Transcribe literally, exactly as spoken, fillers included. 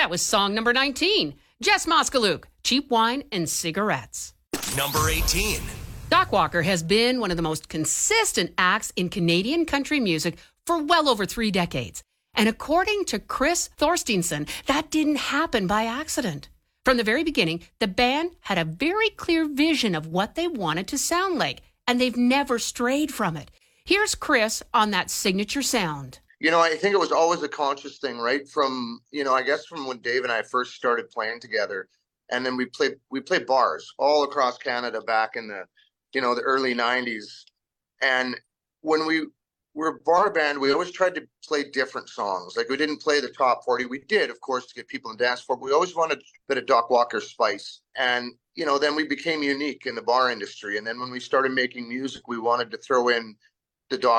That was song number nineteen. Jess Moskaluke, Cheap Wine and Cigarettes. Number eighteen. Doc Walker has been one of the most consistent acts in Canadian country music for well over three decades. And according to Chris Thorstensen, that didn't happen by accident. From the very beginning, the band had a very clear vision of what they wanted to sound like, and they've never strayed from it. Here's Chris on that signature sound. You know, I think it was always a conscious thing, right? From, you know, I guess from when Dave and I first started playing together. And then we played we played bars all across Canada back in the, you know, the early nineties. And when we were a bar band, we always tried to play different songs. Like, we didn't play the top forty. We did, of course, to get people to dance for, but we always wanted a bit of Doc Walker spice. And, you know, then we became unique in the bar industry. And then when we started making music, we wanted to throw in the Doc